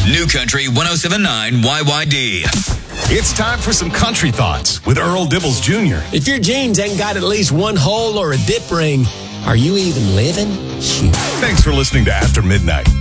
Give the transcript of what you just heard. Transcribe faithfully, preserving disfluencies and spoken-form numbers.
New Country one oh seven point nine Y Y D. It's time for some country thoughts with Earl Dibbles Junior If your jeans ain't got at least one hole or a dip ring, are you even living? Shoot. Thanks for listening to After Midnight.